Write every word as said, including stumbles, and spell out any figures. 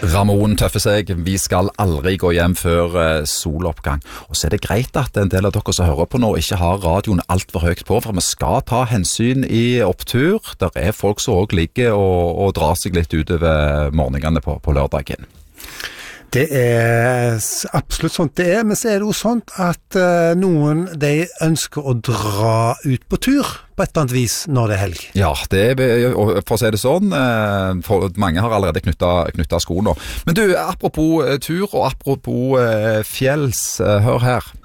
Ramon tøffer seg, vi skal aldri gå hjem før uh, soloppgang. Og så er det greit at en del av dere som hører på nå ikke har radioen alt for høyt på, for vi skal ta hensyn i opptur. Der er folk som også ligger og, og drar seg litt utover morgenene på, på lørdagen. Det er absolutt sånt det er, men så er det jo sånt at uh, noen de ønsker å dra ut på tur på et eller annet vis når det er helg. Ja, det er, for å si det sånn, uh, for mange har allerede knyttet, knyttet sko nå. Men du, apropos uh, tur og apropos uh, fjells, uh, hør her.